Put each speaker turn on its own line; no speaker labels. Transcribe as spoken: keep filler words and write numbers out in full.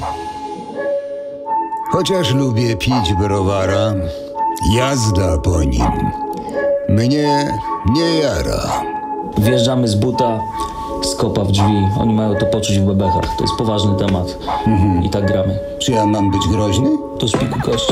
Chociaż lubię pić browara, jazda po nim mnie nie jara.
Wjeżdżamy z buta, z kopa w drzwi. Oni mają to poczuć w bebechach. To jest poważny temat. Mhm. I tak gramy.
Czy ja mam być groźny?
To szpiku kości.